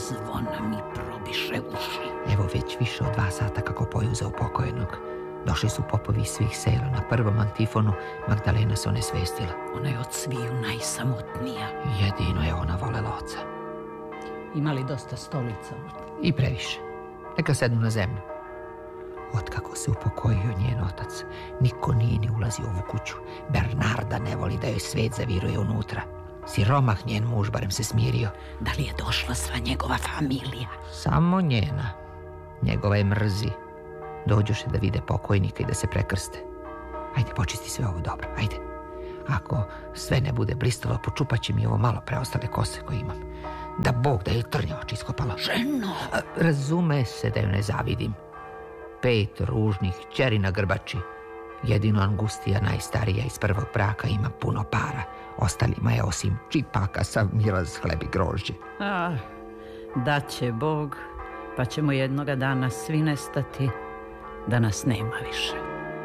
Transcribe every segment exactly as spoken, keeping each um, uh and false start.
zvona mi probiše uši. Evo već više od dva sata kako pojuzao pokojnog. Došli su popovi iz svih sela. Na prvom antifonu Magdalena se onesvestila. Ona je od sviju najsamotnija. Jedino je ona volela oca. Imali dosta stolica? I previše. Neka sednu na zemlju. Otkako se upokojio njen otac, niko nije ni ulazio u ovu kuću. Bernarda ne voli da joj svet zaviruje unutra. Siromah njen muž barem se smirio. Da li je došla sva njegova familija? Samo njena. Njegova je mrzi. Dođoše da vide pokojnika i da se prekrste. Ajde, počisti sve ovo dobro, ajde. Ako sve ne bude blistalo, počupat će mi ovo malo preostale kose koje imam. Da Bog da je trnja oči iskopala. Ženo! A, razume se da ju ne zavidim. Pet ružnih kćeri na grbači. Jedino Angustija, najstarija iz prvog braka, ima puno para. Ostalima je osim čipaka sav miraz, hleb i grožđe. Ah, da će Bog, pa ćemo jednoga dana svi nestati, da nas nema više.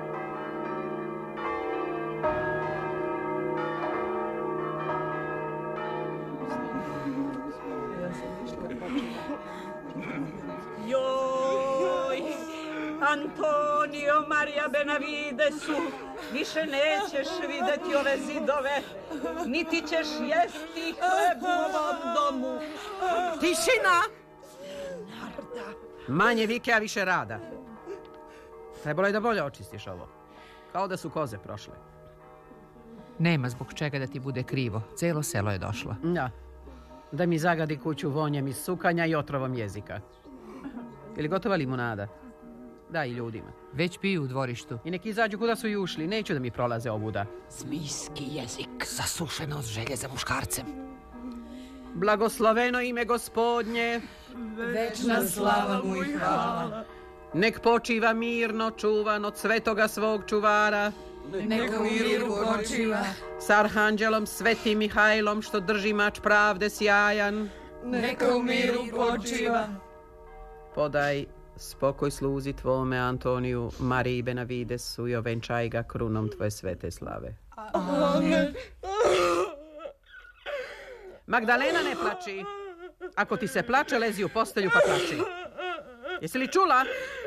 Joj, Antonio, Marija Benavidesu, više nećeš vidjeti ove zidove, niti ćeš jesti hleb u ovom domu. Tišina! Narda. Manje vike, a više rada. Trebalo je da bolje očistiš ovo. Kao da su koze prošle. Nema zbog čega da ti bude krivo. Celo selo je došlo. Da. Da mi zagadi kuću vonjem iz sukanja i otrovom jezika. Ili gotova limunada? Da, i ljudima. Već piju u dvorištu. I neki izađu kuda su i ušli. Neću da mi prolaze ovuda. Zmijski jezik. Zasušeno od želje za muškarcem. Blagosloveno ime Gospodnje. Večna slava mu i hvala. Nek počiva mirno čuvan od svetoga svog čuvara. Neka u miru počiva. S arhanđelom svetim Mihajlom što drži mač pravde sjajan. Neka u miru počiva. Podaj spokoj sluzi tvome Antoniju, Mariji Benavidesu i ovenčaj ga krunom tvoje svete slave. Amen. Magdalena, ne plači. Ako ti se plače, lezi u postelju pa plači. Jesi li čula?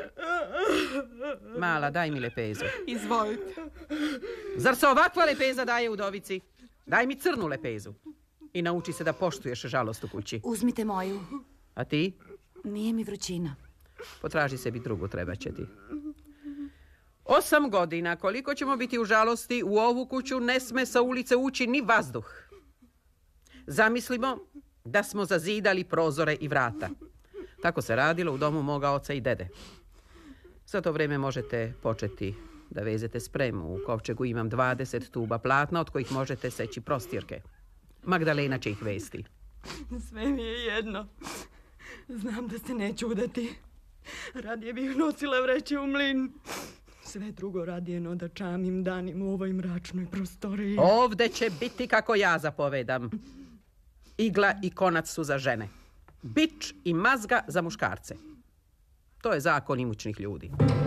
Mala, daj mi lepezu. Izvolite. Zar se ovakva lepeza daje udovici? Daj mi crnu lepezu. I nauči se da poštuješ žalost u kući. Uzmite moju. A ti? Nije mi vrućina. Potraži sebi drugu, treba će ti. Osam godina, koliko ćemo biti u žalosti, u ovu kuću ne sme sa ulice ući ni vazduh. Zamislimo da smo zazidali prozore i vrata. Tako se radilo u domu moga oca i dede. Za to vreme možete početi da vezete spremu. U kovčegu imam dvadeset tuba platna od kojih možete seći prostirke. Magdalena će ih vesti. Sve mi je jedno. Znam da se neću udati. Radije bih nosila vreće u mlin. Sve drugo radije no da čamim danim u ovoj mračnoj prostoriji. Ovde će biti kako ja zapovedam. Igla i konac su za žene. Bič i mazga za muškarce. To je zakon imućnih ljudi.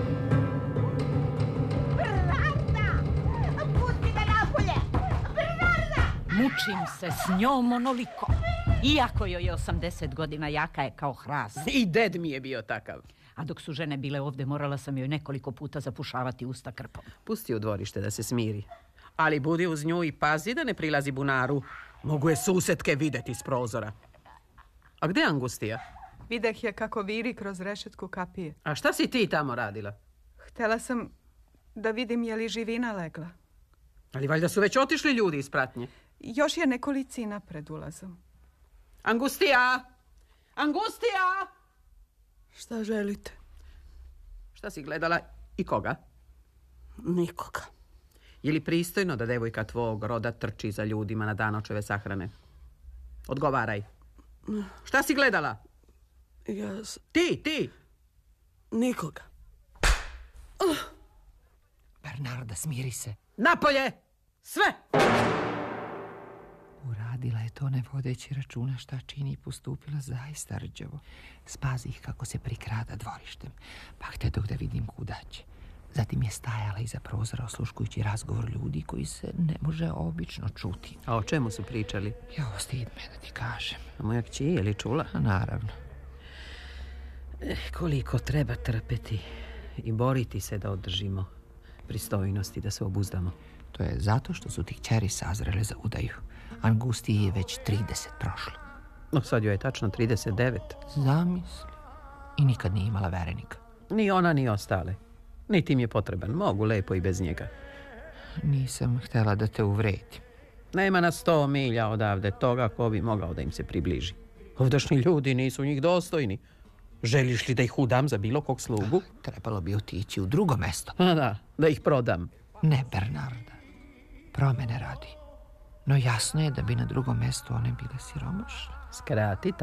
Bernarda! Pusti me napolje! Bernarda! Mučim se s njom onoliko. Iako joj je osamdeset godina, jaka je kao hrast. I ded mi je bio takav. A dok su žene bile ovde, morala sam joj nekoliko puta zapušavati usta krpom. Pusti u dvorište da se smiri. Ali budi uz nju i pazi da ne prilazi bunaru. Mogu je susetke videti s prozora. A gde je Angustija? Videh je kako viri kroz rešetku kapije. A šta si ti tamo radila? Htela sam da vidim je li živina legla. Ali valjda su već otišli ljudi iz pratnje. Još je nekolicina pred ulazom. Angustija! Angustija! Šta želite? Šta si gledala i koga? Nikoga. Je li pristojno da devojka tvog roda trči za ljudima na dan očeve sahrane? Odgovaraj. Šta si gledala? Ja s... Ti, ti! Nikoga. Uh. Bernarda, smiri se. Napolje! Sve! Uradila je to ne vodeći računa šta čini i postupila zaista rđavo. Spazi ih kako se prikrada dvorištem. Pa htjedoh da vidim kuda će. Zatim je stajala iza prozora osluškujući razgovor ljudi koji se ne može obično čuti. A o čemu su pričali? Jo, stid me da ti kažem. A moja kći je li čula? Naravno. Eh, koliko treba trpeti i boriti se da održimo pristojnosti, da se obuzdamo. To je zato što su ti kćeri sazrele za udaju. Angustiji je već trideset prošlo. No sad joj je tačno trideset devet. Zamisli. I nikad nije imala verenika. Ni ona, ni ostale. Niti im je potreban. Mogu lepo i bez njega. Nisam htjela da te uvredim. Nema na sto milja odavde toga ko bi mogao da im se približi. Ovdašnji ljudi nisu njih dostojni. Želiš li da ih udam za bilo kog slugu? Trebalo bi otići u drugo mesto. A da, da ih prodam. Ne, Bernarda. Promene radi. No jasno je da bi na drugom mestu one bile siromašne. Skrati